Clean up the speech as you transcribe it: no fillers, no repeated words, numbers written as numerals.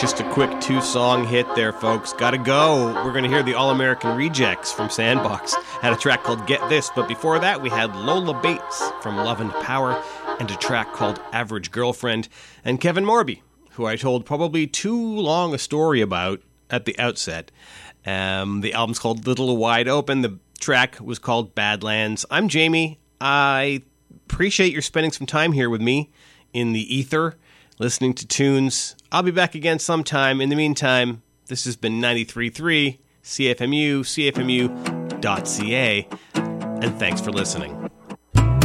Just a quick 2-song hit there, folks. Gotta go. We're going to hear the All-American Rejects from Sandbox. Had a track called Get This, but before that we had Lola Bates from Love and Power and a track called Average Girlfriend. And Kevin Morby, who I told probably too long a story about at the outset. The album's called Little Wide Open. The track was called Badlands. I'm Jamie. I appreciate your spending some time here with me in the ether, listening to tunes. I'll be back again sometime. In the meantime, this has been 93.3 CFMU, CFMU.ca, and thanks for listening.